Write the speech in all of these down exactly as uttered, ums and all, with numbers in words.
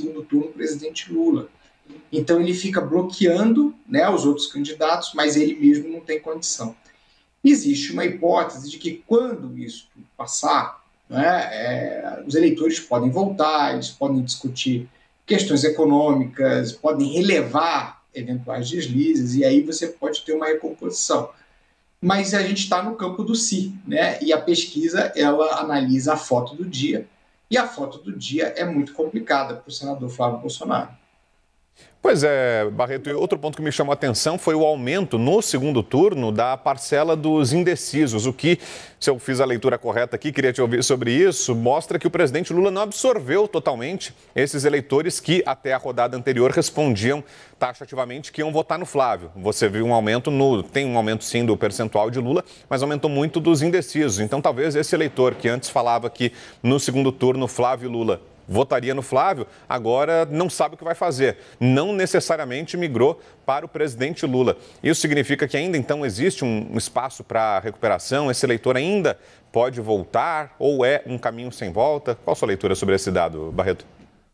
segundo turno o presidente Lula. Então ele fica bloqueando, né, os outros candidatos, mas ele mesmo não tem condição. Existe uma hipótese de que quando isso passar, né, é, os eleitores podem voltar, eles podem discutir questões econômicas, podem relevar eventuais deslizes, e aí você pode ter uma recomposição. Mas a gente está no campo do si, né? E a pesquisa ela analisa a foto do dia, e a foto do dia é muito complicada para o senador Flávio Bolsonaro. Pois é, Barreto, e outro ponto que me chamou a atenção foi o aumento no segundo turno da parcela dos indecisos, o que, se eu fiz a leitura correta aqui, queria te ouvir sobre isso, mostra que o presidente Lula não absorveu totalmente esses eleitores que até a rodada anterior respondiam taxativamente que iam votar no Flávio. Você viu um aumento, no, tem um aumento sim do percentual de Lula, mas aumentou muito dos indecisos. Então talvez esse eleitor que antes falava que no segundo turno Flávio e Lula votaria no Flávio, agora não sabe o que vai fazer. Não necessariamente migrou para o presidente Lula. Isso significa que ainda então existe um espaço para recuperação? Esse eleitor ainda pode voltar ou é um caminho sem volta? Qual a sua leitura sobre esse dado, Barreto?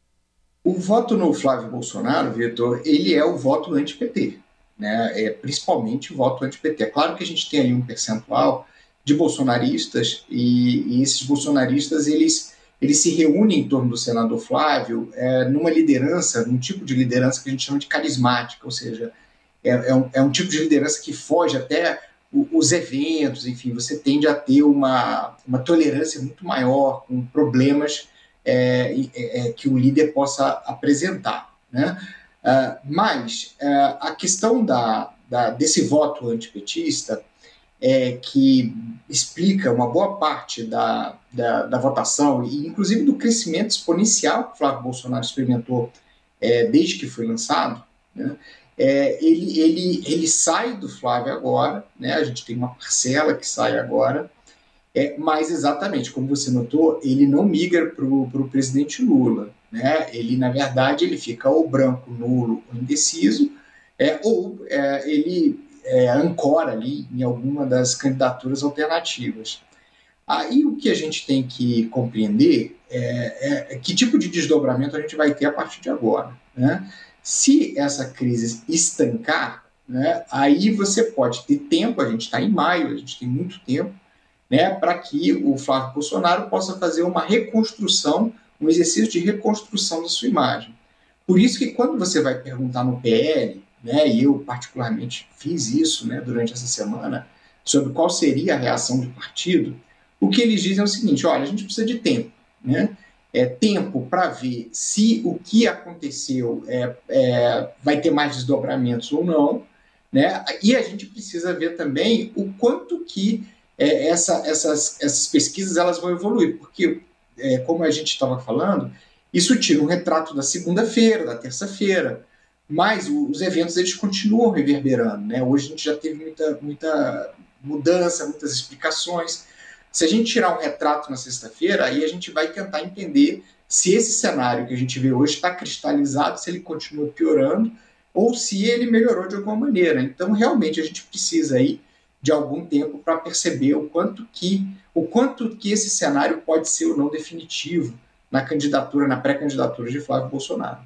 O voto no Flávio Bolsonaro, Vitor, ele é o voto anti-P T, né? É principalmente o voto anti-P T. É claro que a gente tem aí um percentual de bolsonaristas e, e esses bolsonaristas, eles eles se reúnem em torno do senador Flávio é, numa liderança, num tipo de liderança que a gente chama de carismática, ou seja, é, é, um, é um tipo de liderança que foge até o, os eventos, enfim, você tende a ter uma, uma tolerância muito maior com problemas é, é, que o líder possa apresentar, né? Uh, mas uh, a questão da, da, desse voto antipetista É, que explica uma boa parte da, da, da votação e inclusive do crescimento exponencial que o Flávio Bolsonaro experimentou é, desde que foi lançado, né? é, ele, ele, ele sai do Flávio agora, né? A gente tem uma parcela que sai agora, é, mas exatamente, como você notou, ele não migra para o presidente Lula, né? Ele, na verdade, ele fica ou branco, nulo ou indeciso, é, ou é, ele É, ancora ali em alguma das candidaturas alternativas. Aí o que a gente tem que compreender é, é, é que tipo de desdobramento a gente vai ter a partir de agora, né? Se essa crise estancar, né, aí você pode ter tempo, a gente está em maio, a gente tem muito tempo, né, para que o Flávio Bolsonaro possa fazer uma reconstrução, um exercício de reconstrução da sua imagem. Por isso que quando você vai perguntar no P L, né, e eu particularmente fiz isso, né, durante essa semana, sobre qual seria a reação do partido, o que eles dizem é o seguinte: olha, a gente precisa de tempo, né? É, tempo para ver se o que aconteceu é, é, vai ter mais desdobramentos ou não, né? E a gente precisa ver também o quanto que é, essa, essas, essas pesquisas elas vão evoluir, porque, é, como a gente estava falando, isso tira um retrato da segunda-feira, da terça-feira, mas os eventos eles continuam reverberando, né? Hoje a gente já teve muita, muita mudança, muitas explicações. Se a gente tirar um retrato na sexta-feira, aí a gente vai tentar entender se esse cenário que a gente vê hoje está cristalizado, se ele continua piorando, ou se ele melhorou de alguma maneira. Então, realmente, a gente precisa aí de algum tempo para perceber o quanto que, o quanto que esse cenário pode ser ou não definitivo na candidatura, na pré-candidatura de Flávio Bolsonaro.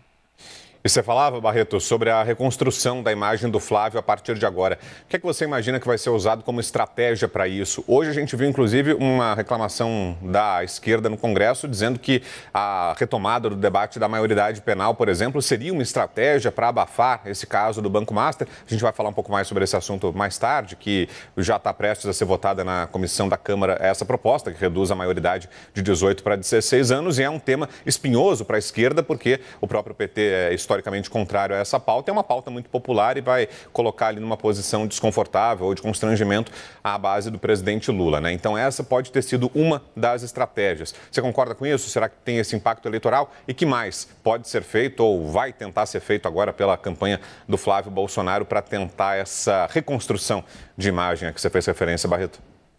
E você falava, Barreto, sobre a reconstrução da imagem do Flávio a partir de agora. O que é que você imagina que vai ser usado como estratégia para isso? Hoje a gente viu, inclusive, uma reclamação da esquerda no Congresso dizendo que a retomada do debate da maioridade penal, por exemplo, seria uma estratégia para abafar esse caso do Banco Master. A gente vai falar um pouco mais sobre esse assunto mais tarde, que já está prestes a ser votada na comissão da Câmara essa proposta, que reduz a maioridade de dezoito para dezesseis anos, e é um tema espinhoso para a esquerda, porque o próprio P T é historicamente contrário a essa pauta, é uma pauta muito popular e vai colocar ali numa posição desconfortável ou de constrangimento à base do presidente Lula, né? Então essa pode ter sido uma das estratégias. Você concorda com isso? Será que tem esse impacto eleitoral? E que mais pode ser feito ou vai tentar ser feito agora pela campanha do Flávio Bolsonaro para tentar essa reconstrução de imagem a que você fez referência, Barreto?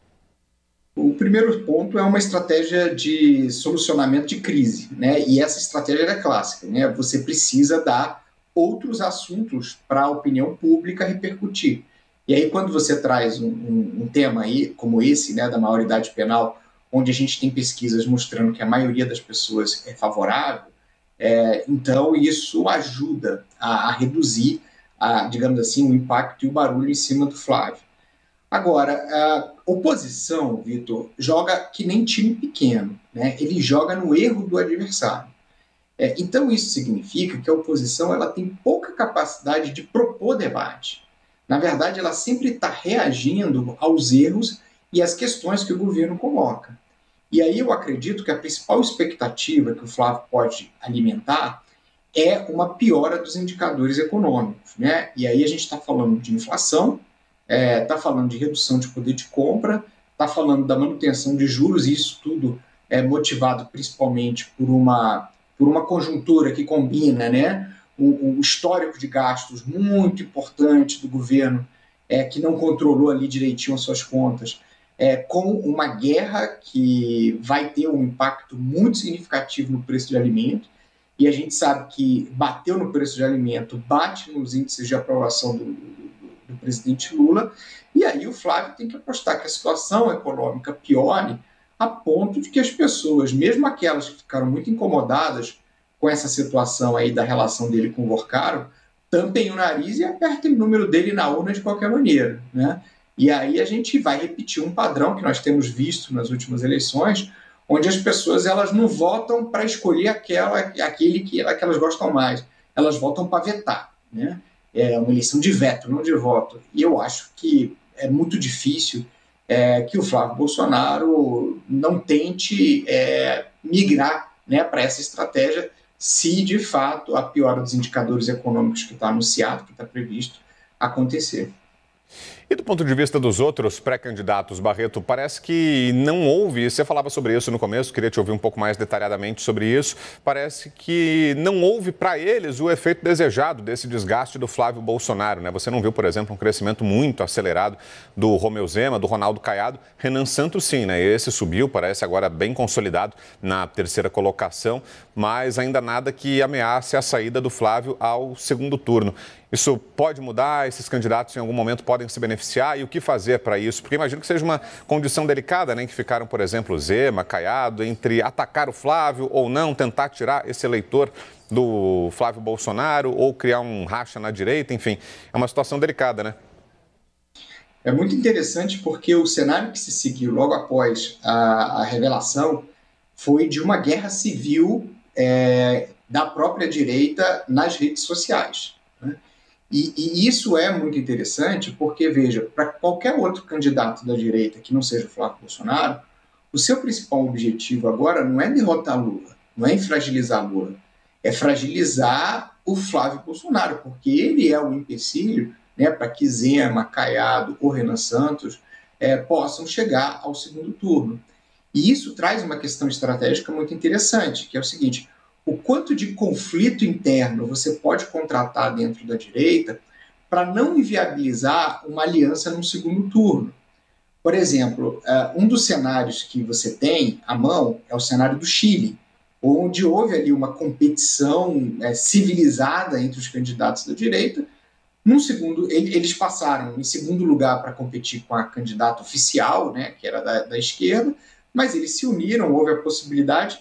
O primeiro ponto é uma estratégia de solucionamento de crise, né? E essa estratégia é clássica, né? Você precisa dar outros assuntos para a opinião pública repercutir. E aí, quando você traz um, um, um tema aí, como esse, né, da maioridade penal, onde a gente tem pesquisas mostrando que a maioria das pessoas é favorável, É, então, isso ajuda a, a reduzir, a, digamos assim, o impacto e o barulho em cima do Flávio. Agora, a oposição, Vitor, joga que nem time pequeno, né? Ele joga no erro do adversário. É, então, isso significa que a oposição ela tem pouca capacidade de propor debate. Na verdade, ela sempre está reagindo aos erros e às questões que o governo coloca. E aí eu acredito que a principal expectativa que o Flávio pode alimentar é uma piora dos indicadores econômicos, né? E aí a gente está falando de inflação, está é, falando de redução de poder de compra, está falando da manutenção de juros, e isso tudo é motivado principalmente por uma, por uma conjuntura que combina, né? O, o histórico de gastos muito importante do governo, é, que não controlou ali direitinho as suas contas, é, com uma guerra que vai ter um impacto muito significativo no preço de alimento, e a gente sabe que bateu no preço de alimento, bate nos índices de aprovação do, do, do presidente Lula, e aí o Flávio tem que apostar que a situação econômica piore a ponto de que as pessoas, mesmo aquelas que ficaram muito incomodadas com essa situação aí da relação dele com o Vorcaro, tampem o nariz e apertem o número dele na urna de qualquer maneira, né? E aí a gente vai repetir um padrão que nós temos visto nas últimas eleições, onde as pessoas elas não votam para escolher aquela, aquele que, que elas gostam mais, elas votam para vetar, né? É uma eleição de veto, não de voto. E eu acho que é muito difícil é, que o Flávio Bolsonaro não tente é, migrar, né, para essa estratégia, se de fato a piora dos indicadores econômicos que está anunciado, que está previsto, acontecer. E do ponto de vista dos outros pré-candidatos, Barreto, parece que não houve, você falava sobre isso no começo, queria te ouvir um pouco mais detalhadamente sobre isso, parece que não houve para eles o efeito desejado desse desgaste do Flávio Bolsonaro, né? Você não viu, por exemplo, um crescimento muito acelerado do Romeu Zema, do Ronaldo Caiado, Renan Santos sim, né? Esse subiu, parece agora bem consolidado na terceira colocação, mas ainda nada que ameace a saída do Flávio ao segundo turno. Isso pode mudar? Esses candidatos em algum momento podem se beneficiar? E o que fazer para isso? Porque imagino que seja uma condição delicada, né? Que ficaram, por exemplo, Zema, Caiado, entre atacar o Flávio ou não, tentar tirar esse eleitor do Flávio Bolsonaro ou criar um racha na direita, enfim. É uma situação delicada, né? É muito interessante porque o cenário que se seguiu logo após a, a revelação foi de uma guerra civil é, da própria direita nas redes sociais, né? E, e isso é muito interessante porque, veja, para qualquer outro candidato da direita que não seja o Flávio Bolsonaro, o seu principal objetivo agora não é derrotar Lula, não é fragilizar Lula, é fragilizar o Flávio Bolsonaro, porque ele é o empecilho, né, para que Zema, Caiado ou Renan Santos é, possam chegar ao segundo turno. E isso traz uma questão estratégica muito interessante, que é o seguinte: o quanto de conflito interno você pode contratar dentro da direita para não inviabilizar uma aliança no segundo turno. Por exemplo, um dos cenários que você tem à mão é o cenário do Chile, onde houve ali uma competição civilizada entre os candidatos da direita. Num segundo, eles passaram em segundo lugar para competir com a candidata oficial, né, que era da, da esquerda, mas eles se uniram, houve a possibilidade.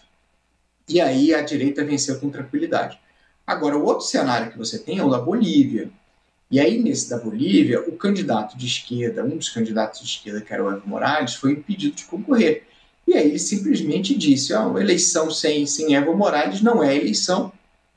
E aí a direita venceu com tranquilidade. Agora, o outro cenário que você tem é o da Bolívia. E aí, nesse da Bolívia, o candidato de esquerda, um dos candidatos de esquerda, que era o Evo Morales, foi impedido de concorrer. E aí ele simplesmente disse: ó, uma eleição sem, sem Evo Morales não é eleição.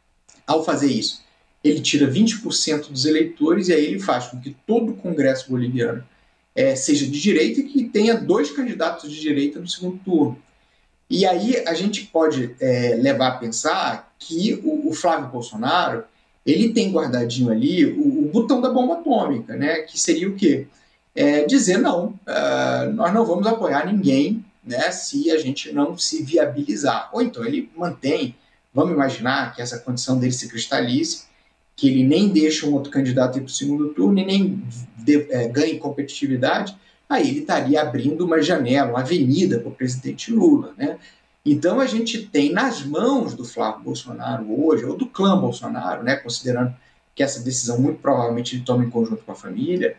Ao fazer isso, ele tira vinte por cento dos eleitores e aí ele faz com que todo o Congresso boliviano é, seja de direita e que tenha dois candidatos de direita no segundo turno. E aí a gente pode é, levar a pensar que o, o Flávio Bolsonaro ele tem guardadinho ali o, o botão da bomba atômica, né? Que seria o quê? É, dizer não, uh, nós não vamos apoiar ninguém, né, se a gente não se viabilizar. Ou então ele mantém, vamos imaginar que essa condição dele se cristalize, que ele nem deixa um outro candidato ir para o segundo turno e nem de, é, ganhe competitividade, aí ele estaria abrindo uma janela, uma avenida para o presidente Lula, né? Então a gente tem nas mãos do Flávio Bolsonaro hoje, ou do clã Bolsonaro, né, considerando que essa decisão muito provavelmente ele toma em conjunto com a família,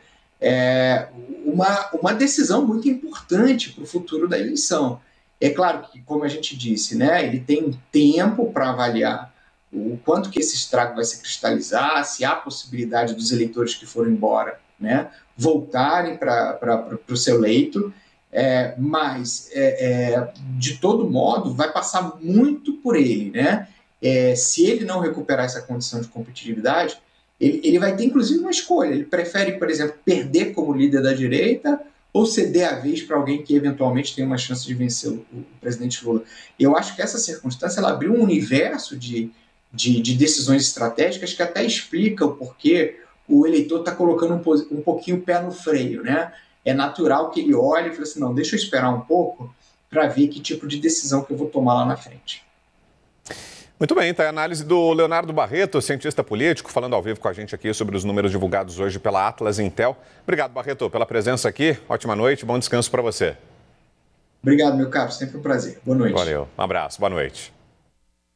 é uma, uma decisão muito importante para o futuro da eleição. É claro que, como a gente disse, né, ele tem tempo para avaliar o quanto que esse estrago vai se cristalizar, se há possibilidade dos eleitores que foram embora, né, voltarem para o seu leito, é, mas, é, é, de todo modo, vai passar muito por ele, né? É, se ele não recuperar essa condição de competitividade, ele, ele vai ter, inclusive, uma escolha. Ele prefere, por exemplo, perder como líder da direita ou ceder a vez para alguém que, eventualmente, tenha uma chance de vencer o, o presidente Lula. Eu acho que essa circunstância ela abriu um universo de, de, de decisões estratégicas que até explica o porquê o eleitor está colocando um, um pouquinho o pé no freio, né? É natural que ele olhe e fale assim, não, deixa eu esperar um pouco para ver que tipo de decisão que eu vou tomar lá na frente. Muito bem, tá a análise do Leonardo Barreto, cientista político, falando ao vivo com a gente aqui sobre os números divulgados hoje pela Atlas Intel. Obrigado, Barreto, pela presença aqui. Ótima noite, bom descanso para você. Obrigado, meu caro, sempre um prazer. Boa noite. Valeu, um abraço, boa noite.